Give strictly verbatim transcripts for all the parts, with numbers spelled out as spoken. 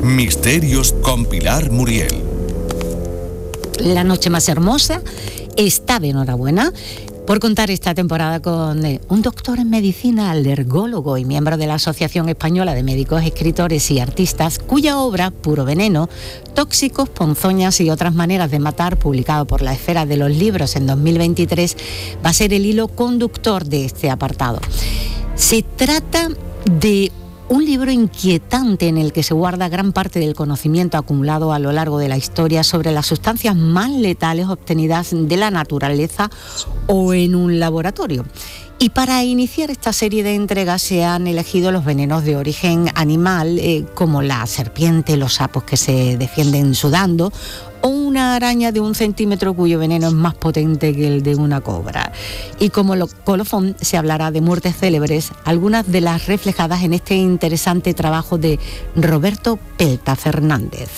Misterios con Pilar Muriel. La noche más hermosa está de enhorabuena por contar esta temporada con eh, un doctor en medicina, alergólogo y miembro de la Asociación Española de Médicos, Escritores y Artistas, cuya obra, Puro Veneno, Tóxicos, Ponzoñas y otras maneras de matar, publicado por La Esfera de los Libros en dos mil veintitrés, va a ser el hilo conductor de este apartado. Se trata de un libro inquietante en el que se guarda gran parte del conocimiento acumulado a lo largo de la historia sobre las sustancias más letales obtenidas de la naturaleza o en un laboratorio. Y para iniciar esta serie de entregas se han elegido los venenos de origen animal, eh, como la serpiente, los sapos que se defienden sudando, o una araña de un centímetro cuyo veneno es más potente que el de una cobra. Y como lo, colofón se hablará de muertes célebres, algunas de las reflejadas en este interesante trabajo de Roberto Pelta Fernández.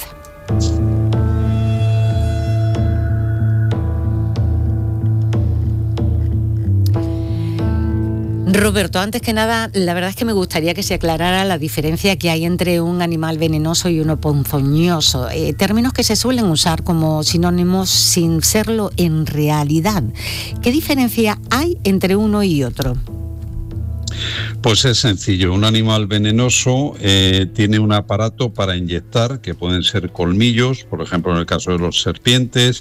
Roberto, antes que nada, la verdad es que me gustaría que se aclarara la diferencia que hay entre un animal venenoso y uno ponzoñoso, eh, términos que se suelen usar como sinónimos sin serlo en realidad. ¿Qué diferencia hay entre uno y otro? Pues es sencillo, un animal venenoso eh, tiene un aparato para inyectar, que pueden ser colmillos, por ejemplo en el caso de los serpientes,